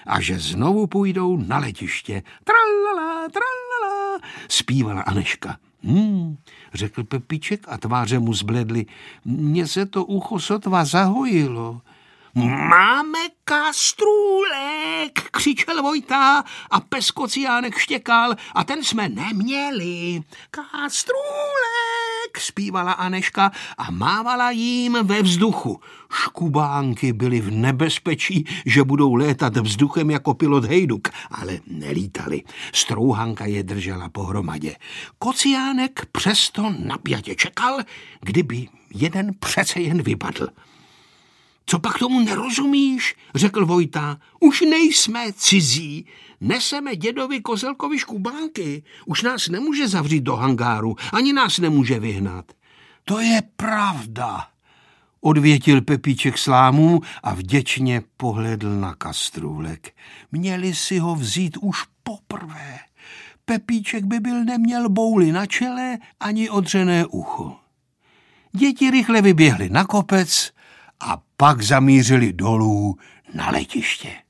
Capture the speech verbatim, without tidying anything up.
a že znovu půjdou na letiště. Tralala, tralala, zpívala Anežka. Hmm, řekl Pepíček a tváře mu zbledly. Mně se to ucho sotva zahojilo. Máme kastrůlek, křičel Vojta a pes Kociánek štěkal a ten jsme neměli. Kastrůlek, zpívala Anežka a mávala jím ve vzduchu. Škubánky byly v nebezpečí, že budou létat vzduchem jako pilot Hejduk, ale nelítali. Strouhanka je držela pohromadě. Kociánek přesto napjatě čekal, kdyby jeden přece jen vypadl. Co pak tomu nerozumíš, řekl Vojta. Už nejsme cizí, neseme dědovi Kozelkovi škubánky. Už nás nemůže zavřít do hangáru, ani nás nemůže vyhnat. To je pravda, odvětil Pepíček slámu a vděčně pohledl na kastrůlek. Měli si ho vzít už poprvé. Pepíček by byl neměl bouli na čele ani odřené ucho. Děti rychle vyběhly na kopec a pak zamířili dolů na letiště.